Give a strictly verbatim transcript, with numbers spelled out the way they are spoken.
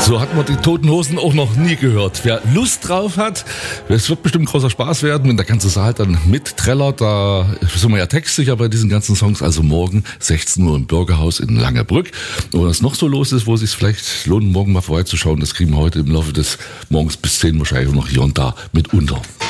So hat man die Toten Hosen auch noch nie gehört. Wer Lust drauf hat, es wird bestimmt großer Spaß werden, wenn der ganze Saal dann mitträllert. Da sind wir ja textsicher bei diesen ganzen Songs. Also morgen sechzehn Uhr im Bürgerhaus in Langerbrück. Und was noch so los ist, wo es sich vielleicht lohnt, morgen mal vorbeizuschauen, das kriegen wir heute im Laufe des Morgens bis zehn wahrscheinlich noch hier und da mit unter.